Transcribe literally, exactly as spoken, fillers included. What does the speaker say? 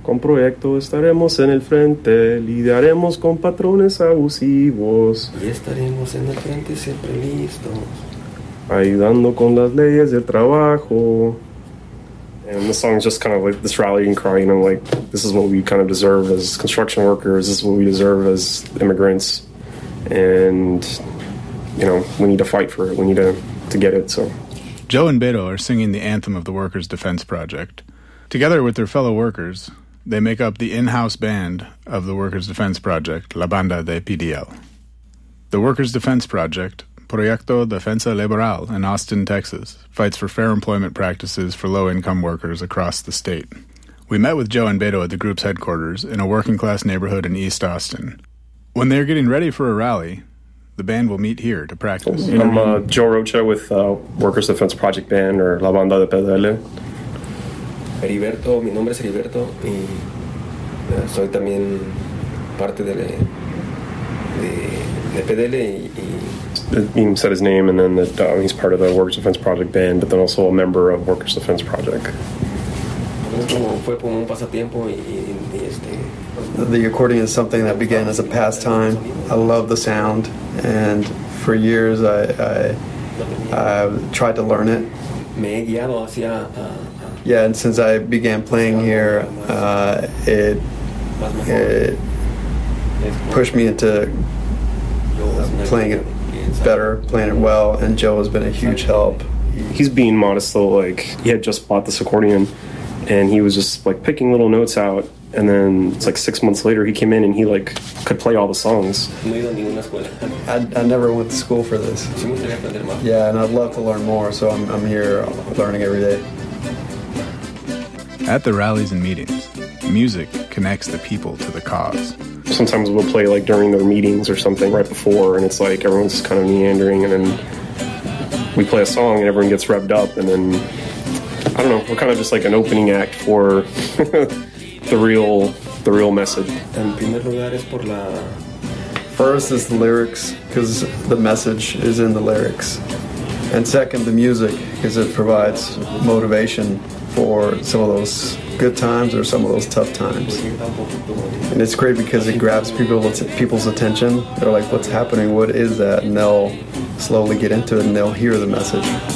Con proyecto estaremos en el frente, lidiaremos con patrones abusivos. Y estaremos en el frente siempre listos. Ayudando con las leyes del trabajo. And the song is just kind of like this rallying cry, you know, like, this is what we kind of deserve as construction workers, this is what we deserve as immigrants, and, you know, we need to fight for it, we need to, to get it, so. Joe and Beto are singing the anthem of the Workers' Defense Project. Together with their fellow workers, they make up the in-house band of the Workers' Defense Project, La Banda de P D L. The Workers' Defense Project, Proyecto Defensa Laboral in Austin, Texas, fights for fair employment practices for low-income workers across the state. We met with Joe and Beto at the group's headquarters in a working-class neighborhood in East Austin. When they're getting ready for a rally, the band will meet here to practice. I'm uh, Joe Rocha with uh, Workers' Defense Project Band, or La Banda de P D L. Heriberto, mi nombre es Heriberto, y soy también parte de, de, de P D L y, y He said his name, and then that uh, he's part of the Workers' Defense Project Band, but then also a member of Workers' Defense Project. The accordion is something that began as a pastime. I love the sound, and for years I, I, I tried to learn it. Yeah, and since I began playing here, uh, it, it pushed me into uh, playing it better, playing it well, and Joe has been a huge help. He's being modest though, like he had just bought this accordion and he was just like picking little notes out, and then it's like six months later he came in and he like could play all the songs. I, I never went to school for this. Yeah, and I'd love to learn more, so I'm, I'm here learning every day. At the rallies and meetings, music connects the people to the cause. Sometimes we'll play like during their meetings or something right before, and it's like everyone's just kind of meandering, and then we play a song and everyone gets revved up, and then I don't know, we're kind of just like an opening act for the real the real message. En primer lugar es por la... First is the lyrics, because the message is in the lyrics. And second, the music, because it provides motivation for some of those good times or some of those tough times. And it's great because it grabs people, people's attention. They're like, what's happening? What is that? And they'll slowly get into it and they'll hear the message.